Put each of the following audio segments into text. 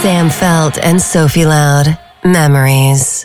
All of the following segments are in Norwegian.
Sam Felt and Sophie Loud. Memories.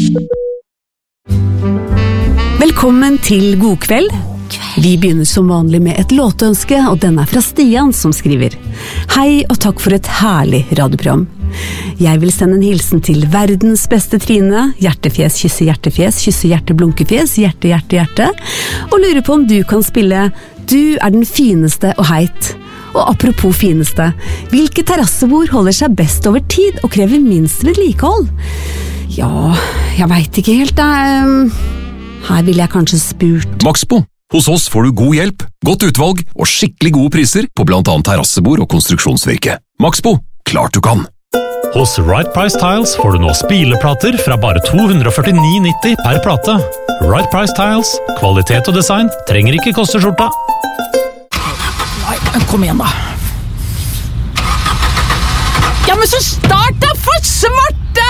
Velkommen til God kveld. Vi begynner som vanlig med et låtønske, og den fra Stian som skriver: Hei og takk for et herlig radioprogram. Jeg vil sende en hilsen til verdens beste Trine, hjertefjes, kysse hjerte, blunkefjes, hjerte, hjerte, hjerte, og lurer på om du kan spille Du den fineste og heit. Og apropos fineste, hvilke terrassebord holder seg best over tid og krever minst vedlikehold? Ja, jeg vet ikke helt, her vil jeg kanskje spurt. Maxbo. Hos oss får du god hjelp, godt utvalg og skikkelig gode priser på blant annet terrassebord og konstruksjonsvirke. Maxbo. Klart du kan. Hos Right Price Tiles får du nå spileplater fra bare 249,90 per plate. Right Price Tiles. Kvalitet og design trenger ikke koste skjorta. Nei, kom igjen da. Ja, men så start da, for svarte!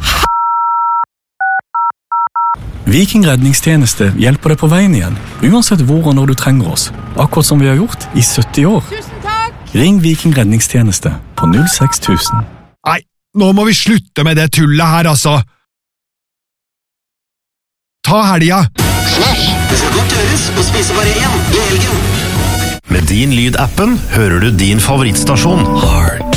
Viking redningstjeneste hjelper deg på veien igjen, uansett hvor og når du trenger oss. Akkurat som vi har gjort i 70 år. Tusen takk! Ring Viking redningstjeneste på 06000. Nei, nå må vi slutte med det tullet her, altså. Ta helga. Smash! Det skal godt gjøres å spise bare én i helgen. Med din lyd-appen hører du din favorittstasjon. Hard.